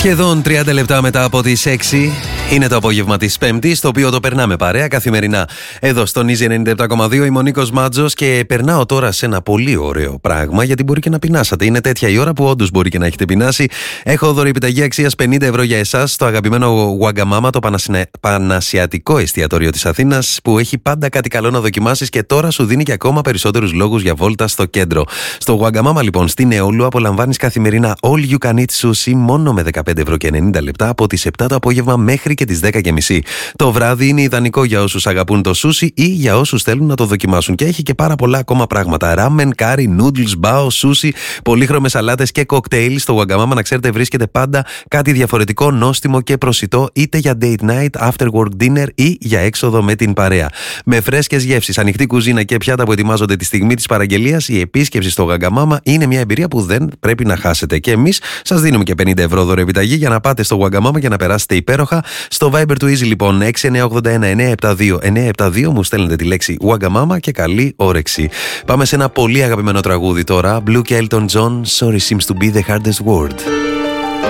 Σχεδόν 30 λεπτά μετά από τις 6 είναι το απόγευμα της Πέμπτης, το οποίο το περνάμε παρέα καθημερινά εδώ στον Easy 97,2. Είμαι ο Νίκος Μάτζος και περνάω τώρα σε ένα πολύ ωραίο πράγμα, γιατί μπορεί και να πεινάσατε. Είναι τέτοια η ώρα που όντως μπορεί και να έχετε πεινάσει. Έχω δωρεοπιταγή αξίας 50 ευρώ για εσάς στο αγαπημένο Wagamama, το πανασιατικό εστιατόριο της Αθήνας, που έχει πάντα κάτι καλό να δοκιμάσεις και τώρα σου δίνει και ακόμα περισσότερους λόγους για βόλτα στο κέντρο. Στο Wagamama, λοιπόν, στην Εόλου, απολαμβάνεις καθημερινά all you can eat sushi μόνο με 15 ευρώ και 90 λεπτά από τις 7 το απόγευμα μέχρι και τις 10:30. Το βράδυ είναι ιδανικό για όσους αγαπούν το σούσι ή για όσους θέλουν να το δοκιμάσουν. Και έχει και πάρα πολλά ακόμα πράγματα. Ράμεν, κάρι, noodles, μπάο, σούσι, πολύχρωμες σαλάτες και κοκτέιλ. Στο Wagamama, να ξέρετε, βρίσκεται πάντα κάτι διαφορετικό, νόστιμο και προσιτό, είτε για date night, after work dinner ή για έξοδο με την παρέα. Με φρέσκες γεύσεις, ανοιχτή κουζίνα και πιάτα που ετοιμάζονται τη στιγμή της παραγγελίας, η επίσκεψη στο Wagamama είναι μια εμπειρία που δεν πρέπει να χάσετε. Και εμείς σας δίνουμε και 50 ευρώ δωρεοπιταγή για να πάτε στο Wagamama και να περάσετε υπέροχα. Στο Viber του Easy, λοιπόν, 6981-972-972, μου στέλνετε τη λέξη Wagamama και καλή όρεξη. Πάμε σε ένα πολύ αγαπημένο τραγούδι τώρα. Blue και Elton John, Sorry seems to be the hardest word.